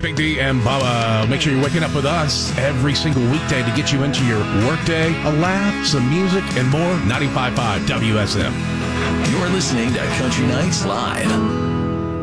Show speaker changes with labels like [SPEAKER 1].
[SPEAKER 1] Big D and Bubba. Make sure you're waking up with us every single weekday to get you into your workday, a laugh, some music, and more. 95.5 WSM.
[SPEAKER 2] You're listening to Country Nights Live.